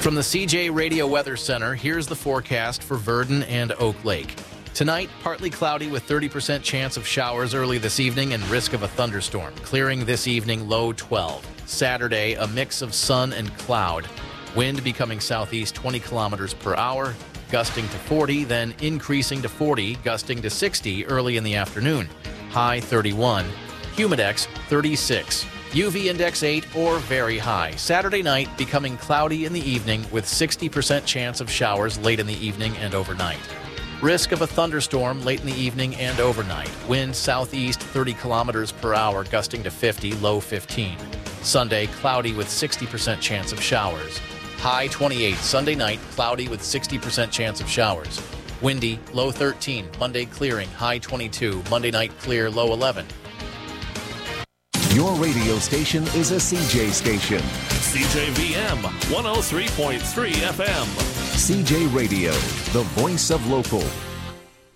From the CJ Radio Weather Center, here's the forecast for Verdon and Oak Lake. Tonight, partly cloudy with 30% chance of showers early this evening and risk of a thunderstorm. Clearing this evening, low 12. Saturday, a mix of sun and cloud. Wind becoming southeast 20 kilometers per hour, gusting to 40, then increasing to 40, gusting to 60 early in the afternoon. High 31. Humidex 36. UV index 8 or very high. Saturday night becoming cloudy in the evening with 60% chance of showers late in the evening and overnight. Risk of a thunderstorm late in the evening and overnight. Wind southeast 30 kilometers per hour, gusting to 50, low 15. Sunday, cloudy with 60% chance of showers. High 28. Sunday night, cloudy with 60% chance of showers. Windy, low 13. Monday clearing, high 22. Monday night clear, low 11. Your radio station is a CJ station. CJVM 103.3 FM. CJ Radio, the voice of local.